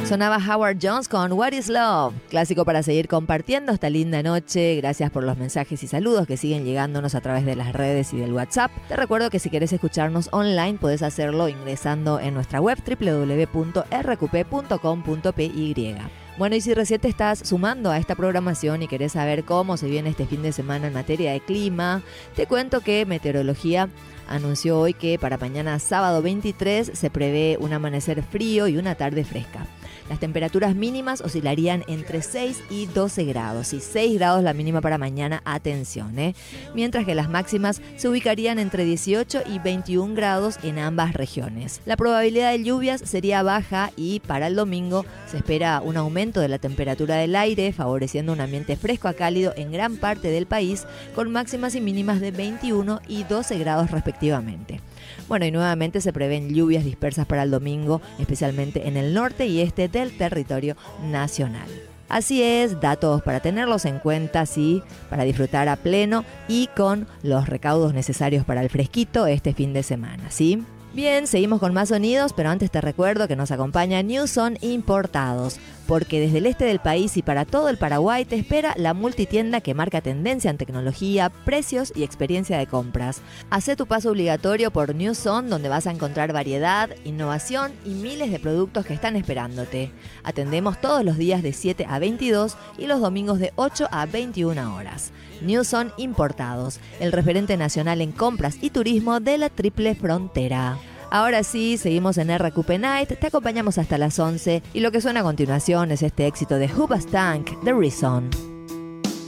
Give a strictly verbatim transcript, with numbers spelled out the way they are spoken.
Sonaba Howard Jones con What is Love, clásico para seguir compartiendo esta linda noche. Gracias por los mensajes y saludos que siguen llegándonos a través de las redes y del WhatsApp. Te recuerdo que si querés escucharnos online podés hacerlo ingresando en nuestra web doble u doble u doble u punto erre cu pe punto com punto pe i. Bueno, y si recién te estás sumando a esta programación y querés saber cómo se viene este fin de semana en materia de clima, te cuento que Meteorología anunció hoy que para mañana sábado veintitrés se prevé un amanecer frío y una tarde fresca. Las temperaturas mínimas oscilarían entre seis y doce grados, y seis grados la mínima para mañana, atención, ¿eh? Mientras que las máximas se ubicarían entre dieciocho y veintiún grados en ambas regiones. La probabilidad de lluvias sería baja y para el domingo se espera un aumento de la temperatura del aire, favoreciendo un ambiente fresco a cálido en gran parte del país, con máximas y mínimas de veintiuno y doce grados respectivamente. Bueno, y nuevamente se prevén lluvias dispersas para el domingo, especialmente en el norte y este del territorio nacional. Así es, datos para tenerlos en cuenta, sí, para disfrutar a pleno y con los recaudos necesarios para el fresquito este fin de semana, ¿sí? Bien, seguimos con más sonidos, pero antes te recuerdo que nos acompaña Newson Importados, porque desde el este del país y para todo el Paraguay te espera la multitienda que marca tendencia en tecnología, precios y experiencia de compras. Hacé tu paso obligatorio por Newson, donde vas a encontrar variedad, innovación y miles de productos que están esperándote. Atendemos todos los días de siete a veintidós y los domingos de ocho a veintiuna horas. Newson Importados, el referente nacional en compras y turismo de la Triple Frontera. Ahora sí, seguimos en erre cu pe Night, te acompañamos hasta las once y lo que suena a continuación es este éxito de Hoobastank, The Reason.